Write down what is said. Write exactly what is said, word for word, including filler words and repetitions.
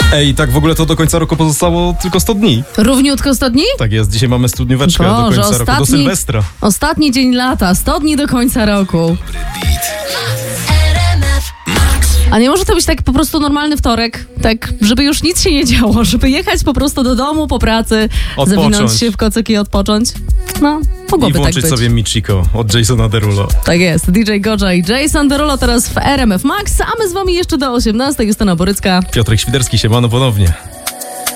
Ej, tak w ogóle to do końca roku pozostało tylko sto dni. Równiutko sto dni? Tak jest, dzisiaj mamy studnióweczkę do Boże, końca roku, do ostatni- Sylwestra. Ostatni dzień lata, sto dni do końca roku. A nie może to być tak po prostu normalny wtorek, tak, żeby już nic się nie działo, żeby jechać po prostu do domu po pracy, Odpocząć. zawinąć się w kocyki i odpocząć? No, I mogłoby tak włączyć być. sobie Michiko od Jasona Derulo. Tak jest, D J Goja i Jason Derulo teraz w R M F Max, a my z wami jeszcze do osiemnastej. Justyna Borycka. Piotrek Świderski, siemano ponownie.